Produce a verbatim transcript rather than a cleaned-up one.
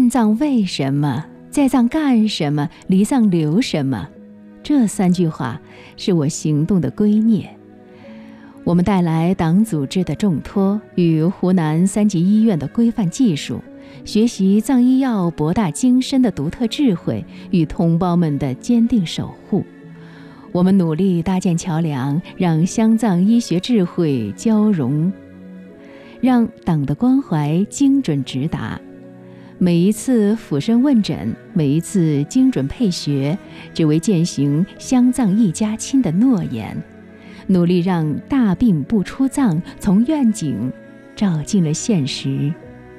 葬为什么？在葬干什么？离葬留什么？这三句话是我行动的圭臬。我们带来党组织的重托与湖南三级医院的规范技术，学习藏医药博大精深的独特智慧与同胞们的坚定守护。我们努力搭建桥梁，让湘藏医学智慧交融，让党的关怀精准直达。每一次俯身问诊，每一次精准配穴，只为践行湘藏一家亲的诺言，努力让大病不出藏从愿景照进了现实。